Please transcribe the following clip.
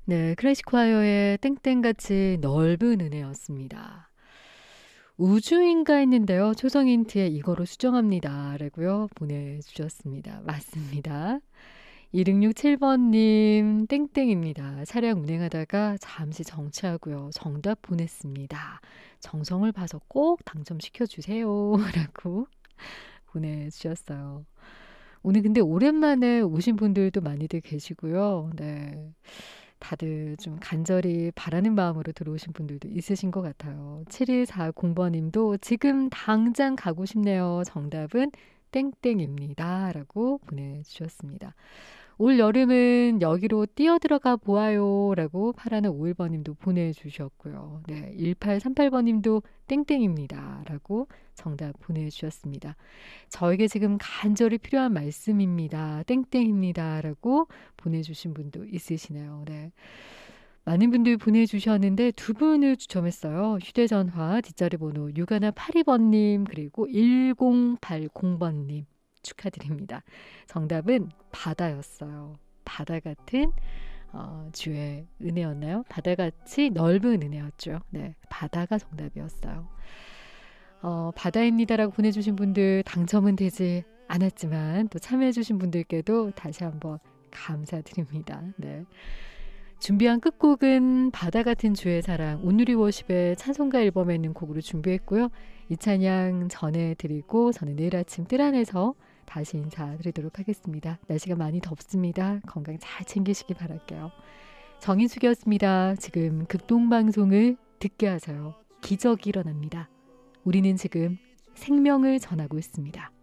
네, 클래식콰이어의 땡땡같이 넓은 은혜였습니다. 우주인가 했는데요. 초성 힌트에 이거로 수정합니다. 라고요. 보내주셨습니다. 맞습니다. 2667번님 땡땡입니다. 차량 운행하다가 잠시 정차하고요. 정답 보냈습니다. 정성을 봐서 꼭 당첨시켜주세요. 라고 보내주셨어요. 오늘 근데 오랜만에 오신 분들도 많이들 계시고요. 네. 다들 좀 간절히 바라는 마음으로 들어오신 분들도 있으신 것 같아요. 7140번님도 지금 당장 가고 싶네요. 정답은 땡땡입니다. 라고 보내주셨습니다. 올 여름은 여기로 뛰어들어가 보아요. 라고 8151번님도 보내주셨고요. 네, 1838번님도 땡땡입니다. 라고 정답 보내주셨습니다. 저에게 지금 간절히 필요한 말씀입니다. 땡땡입니다. 라고 보내주신 분도 있으시네요. 네. 많은 분들이 보내주셨는데 두 분을 추첨했어요. 휴대전화 뒷자리 번호 6182번님 그리고 1080번님 축하드립니다. 정답은 바다였어요. 바다 같은 주의 은혜였나요? 바다같이 넓은 은혜였죠. 네, 바다가 정답이었어요. 바다입니다라고 보내주신 분들 당첨은 되지 않았지만 또 참여해주신 분들께도 다시 한번 감사드립니다. 네. 준비한 끝곡은 바다 같은 주의 사랑 온누리 워십의 찬송가 앨범에 있는 곡으로 준비했고요. 이 찬양 전해드리고 저는 내일 아침 뜰 안에서 다시 인사드리도록 하겠습니다. 날씨가 많이 덥습니다. 건강 잘 챙기시기 바랄게요. 정인숙이었습니다. 지금 극동방송을 듣게 하세요. 기적이 일어납니다. 우리는 지금 생명을 전하고 있습니다.